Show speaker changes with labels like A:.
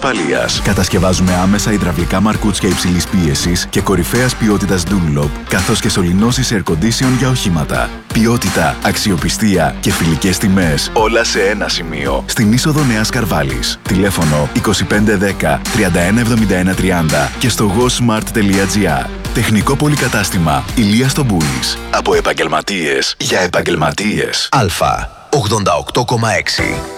A: ασφαλείας. Κατασκευάζουμε άμεσα υδραυλικά μαρκούτσια υψηλής πίεσης και κορυφαίας ποιότητας Dunlop, καθώς και σωληνώσεις air condition για οχήματα. Ποιότητα, αξιοπιστία και φιλικές τιμές, όλα σε ένα σημείο. Στην είσοδο Νέας Καρβάλης. Τηλέφωνο 2510 3171 30 και στο gosmart.gr. Τεχνικό πολυκατάστημα Ηλίας Τομπούλης. Από επαγγελματίες για επαγγελματίες.
B: Αλφα 88,6.